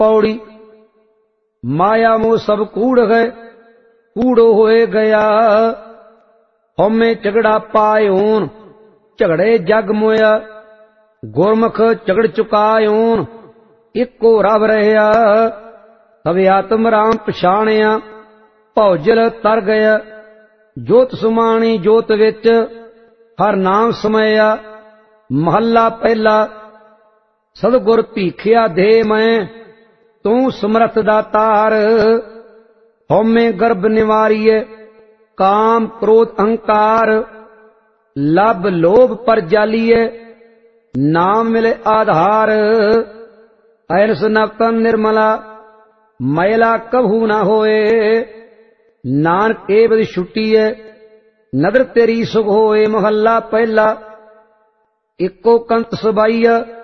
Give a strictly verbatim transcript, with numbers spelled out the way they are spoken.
पौड़ी माया मोह सब कूड़ गए, कूड़ो होए गया। हमें झगड़ा पायोन, झगड़े जग मोया। गुरमुख झगड़ चुकायोन, इको रब रहया। तवे आत्म राम पछाणिया, भौजल तर गया। जोत सुमाणी जोत विच, हर नाम समया। महला पहला, सतगुर भीखिया दे मैं, तू समरथ दातार। हौमे गर्भ निवारिये, काम क्रोध अहंकार। लब लोभ पर जालिये, नाम मिले आधार। अरस नवतन निर्मला, मैला कभू न होए। नानक एवं छुट्टीए, नदर तेरी सुख होए। महला पहला, इको कंत सबाइया,